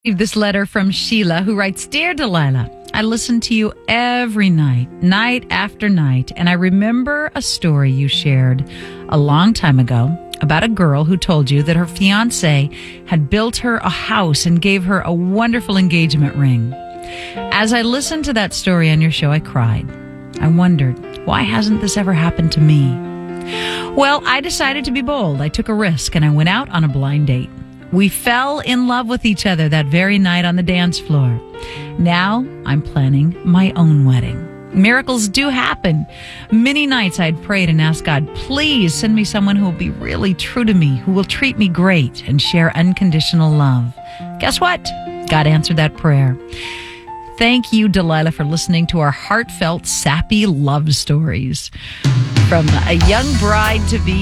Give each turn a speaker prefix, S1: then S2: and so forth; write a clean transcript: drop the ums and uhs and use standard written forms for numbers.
S1: This letter from Sheila, who writes, Dear Delilah, I listen to you every night, night after night, and I remember a story you shared a long time ago about a girl who told you that her fiancé had built her a house and gave her a wonderful engagement ring. As I listened to that story on your show, I cried. I wondered, why hasn't this ever happened to me? Well, I decided to be bold. I took a risk and I went out on a blind date. We fell in love with each other that very night on the dance floor. Now I'm planning my own wedding. Miracles do happen. Many nights I'd prayed and asked God, please send me someone who will be really true to me, who will treat me great and share unconditional love. Guess what? God answered that prayer. Thank you, Delilah, for listening to our heartfelt, sappy love stories from a young bride-to-be